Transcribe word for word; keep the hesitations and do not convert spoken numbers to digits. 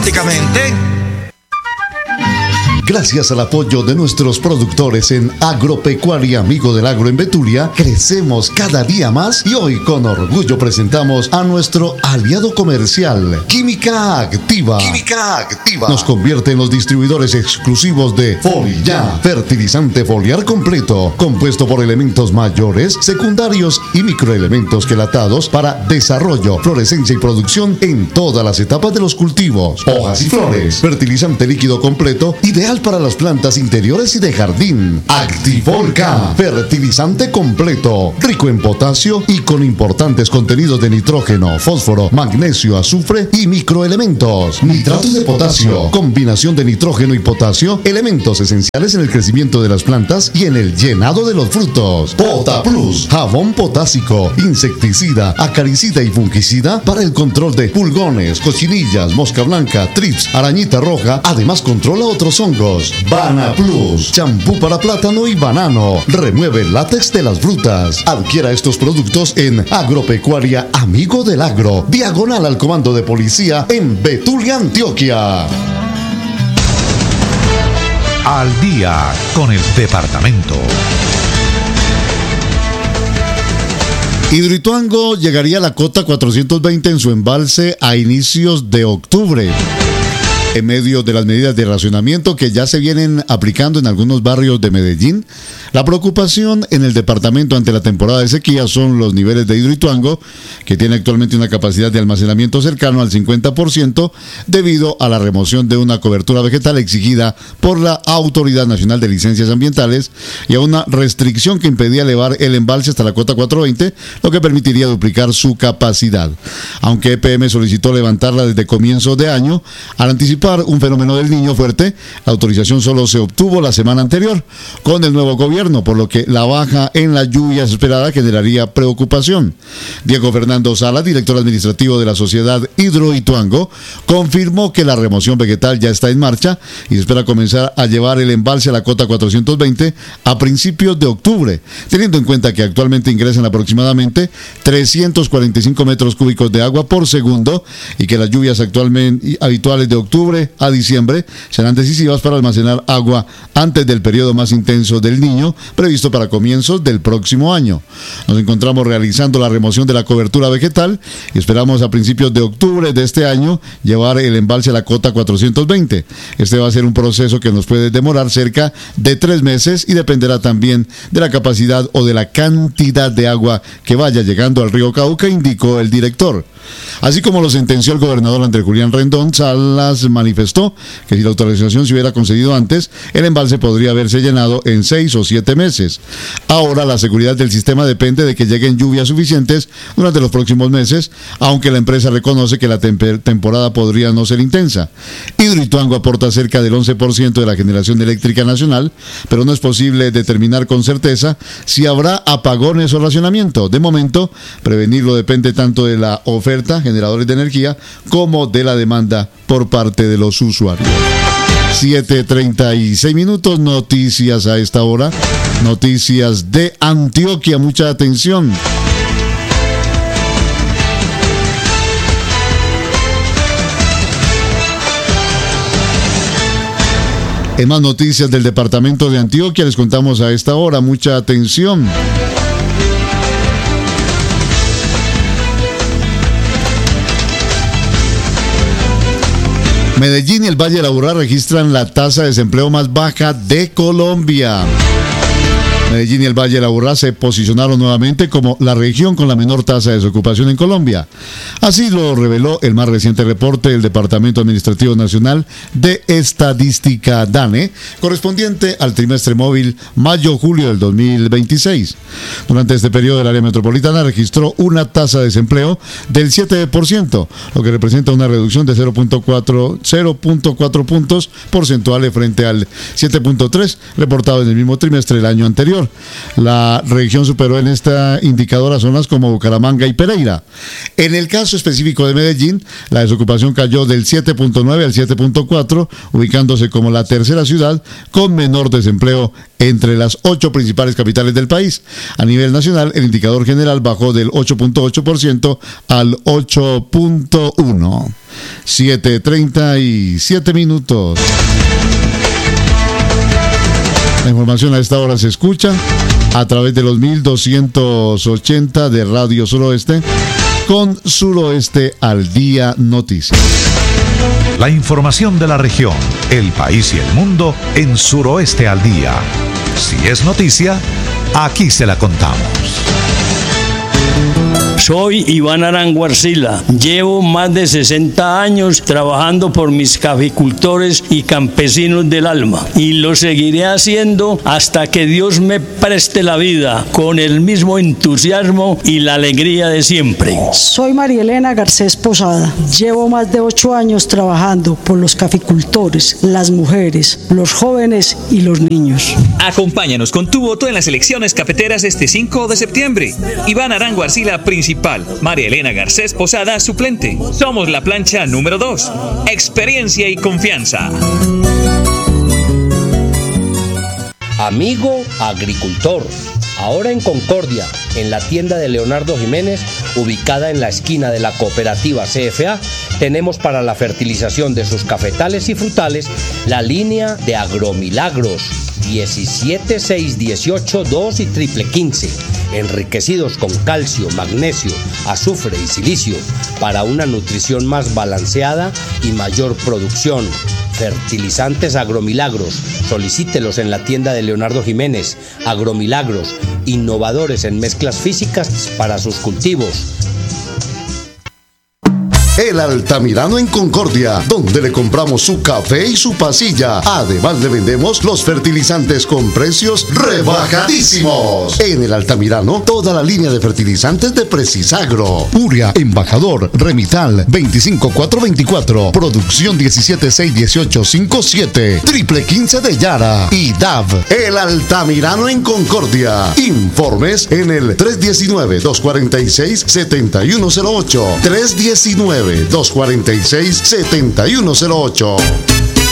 automáticamente. Gracias al apoyo de nuestros productores en Agropecuaria Amigo del Agro en Betulia, crecemos cada día más y hoy con orgullo presentamos a nuestro aliado comercial, Química Activa. Química Activa nos convierte en los distribuidores exclusivos de Foliar, fertilizante foliar completo, compuesto por elementos mayores, secundarios y microelementos quelatados para desarrollo, florescencia y producción en todas las etapas de los cultivos, hojas y flores. Fertilizante líquido completo, ideal para las plantas interiores y de jardín. Activolca, fertilizante completo, rico en potasio y con importantes contenidos de nitrógeno, fósforo, magnesio, azufre y microelementos. Nitratos de potasio, combinación de nitrógeno y potasio, elementos esenciales en el crecimiento de las plantas y en el llenado de los frutos. Pota Plus, jabón potásico, insecticida, acaricida y fungicida para el control de pulgones, cochinillas, mosca blanca, trips, arañita roja. Además controla otros hongos. Bana Plus, champú para plátano y banano, remueve el látex de las frutas. Adquiera estos productos en Agropecuaria Amigo del Agro, diagonal al Comando de Policía en Betulia, Antioquia. Al día con el departamento. Hidroituango llegaría a la cota cuatrocientos veinte en su embalse a inicios de octubre, en medio de las medidas de racionamiento que ya se vienen aplicando en algunos barrios de Medellín. La preocupación en el departamento ante la temporada de sequía son los niveles de Hidroituango, que tiene actualmente una capacidad de almacenamiento cercano al cincuenta por ciento debido a la remoción de una cobertura vegetal exigida por la Autoridad Nacional de Licencias Ambientales y a una restricción que impedía elevar el embalse hasta la cota cuatrocientos veinte, lo que permitiría duplicar su capacidad. Aunque E P M solicitó levantarla desde comienzos de año, al anticipar un fenómeno del Niño fuerte, la autorización solo se obtuvo la semana anterior con el nuevo gobierno, por lo que la baja en las lluvias esperada generaría preocupación. Diego Fernando Sala, director administrativo de la sociedad Hidroituango, confirmó que la remoción vegetal ya está en marcha y se espera comenzar a llevar el embalse a la cota cuatrocientos veinte a principios de octubre, teniendo en cuenta que actualmente ingresan aproximadamente trescientos cuarenta y cinco metros cúbicos de agua por segundo y que las lluvias actualmente habituales de octubre a diciembre serán decisivas para almacenar agua antes del periodo más intenso del Niño, previsto para comienzos del próximo año. Nos encontramos realizando la remoción de la cobertura vegetal y esperamos a principios de octubre de este año llevar el embalse a la cota cuatrocientos veinte. Este va a ser un proceso que nos puede demorar cerca de tres meses y dependerá también de la capacidad o de la cantidad de agua que vaya llegando al río Cauca, indicó el director. Así como lo sentenció el gobernador Andrés Julián Rendón, Salas manifestó que si la autorización se hubiera concedido antes, el embalse podría haberse llenado en seis o siete meses. Ahora la seguridad del sistema depende de que lleguen lluvias suficientes durante los próximos meses, aunque la empresa reconoce que la temper- temporada podría no ser intensa. Hidroituango aporta cerca del once por ciento de la generación eléctrica nacional, pero no es posible determinar con certeza si habrá apagones o racionamiento. De momento, prevenirlo depende tanto de la oferta, generadores de energía, como de la demanda por parte de los usuarios. siete treinta y seis minutos, noticias a esta hora, noticias de Antioquia, mucha atención. En más noticias del departamento de Antioquia les contamos a esta hora, mucha atención. Medellín y el Valle de Aburrá registran la tasa de desempleo más baja de Colombia. Medellín y el Valle de Aburrá se posicionaron nuevamente como la región con la menor tasa de desocupación en Colombia. Así lo reveló el más reciente reporte del Departamento Administrativo Nacional de Estadística, DANE, correspondiente al trimestre móvil mayo-julio del dos mil veintiséis. Durante este periodo, el área metropolitana registró una tasa de desempleo del siete por ciento, lo que representa una reducción de cero punto cuatro puntos porcentuales frente al siete punto tres reportado en el mismo trimestre del año anterior. anterior. La región superó en esta indicador a zonas como Bucaramanga y Pereira. En el caso específico de Medellín, la desocupación cayó del siete punto nueve al siete punto cuatro, ubicándose como la tercera ciudad con menor desempleo entre las ocho principales capitales del país. A nivel nacional, el indicador general bajó del ocho punto ocho por ciento al ocho punto uno. siete treinta y siete minutos. La información a esta hora se escucha a través de los mil doscientos ochenta de Radio Suroeste con Suroeste al Día Noticias. La información de la región, el país y el mundo en Suroeste al Día. Si es noticia, aquí se la contamos. Soy Iván Arango Arcila. Llevo más de sesenta años trabajando por mis caficultores y campesinos del alma. Y lo seguiré haciendo hasta que Dios me preste la vida con el mismo entusiasmo y la alegría de siempre. Soy María Elena Garcés Posada. Llevo más de ocho años trabajando por los caficultores, las mujeres, los jóvenes y los niños. Acompáñanos con tu voto en las elecciones cafeteras este cinco de septiembre. Iván Arango Arcila, principal. María Elena Garcés Posada, suplente. Somos la plancha número dos. Experiencia y confianza. Amigo agricultor, ahora en Concordia, en la tienda de Leonardo Jiménez, ubicada en la esquina de la cooperativa C F A, tenemos para la fertilización de sus cafetales y frutales la línea de Agromilagros diecisiete, seis, dieciocho, dos y triple quince, enriquecidos con calcio, magnesio, azufre y silicio para una nutrición más balanceada y mayor producción. Fertilizantes Agromilagros, solicítelos en la tienda de Leonardo Jiménez. Agromilagros, innovadores en mezclas físicas para sus cultivos. El Altamirano en Concordia, donde le compramos su café y su pasilla. Además le vendemos los fertilizantes con precios rebajadísimos. En el Altamirano, toda la línea de fertilizantes de Precisagro. Uria, Embajador, Remital, veinticinco cuatro veinticuatro, Producción diecisiete seis dieciocho cincuenta y siete, Triple quince de Yara y D A V. El Altamirano en Concordia. Informes en el tres uno nueve, dos cuatro seis, siete uno cero ocho. tres uno nueve, dos cuatro seis, siete uno cero ocho.